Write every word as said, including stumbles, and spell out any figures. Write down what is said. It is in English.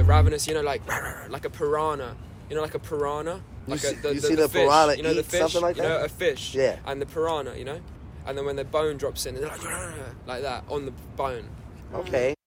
ravenous, you know, like like a piranha, you know, like a piranha, You like see, a, the, you the, see the the fish, piranha you know, the eat fish, something like you that? know, a fish, Yeah. and the piranha, you know, and then when the bone drops in, they're like like that on the bone. Okay.